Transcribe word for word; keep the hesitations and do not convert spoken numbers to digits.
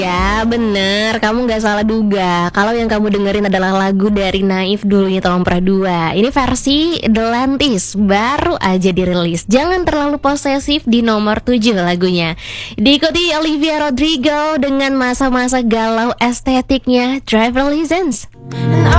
Ya bener, kamu nggak salah duga. Kalau yang kamu dengerin adalah lagu dari Naif dulunya Tahun Pernah Dua. Ini versi The Lantis, baru aja dirilis. Jangan terlalu posesif di nomor tujuh lagunya. Diikuti Olivia Rodrigo dengan masa-masa galau estetiknya Driver License.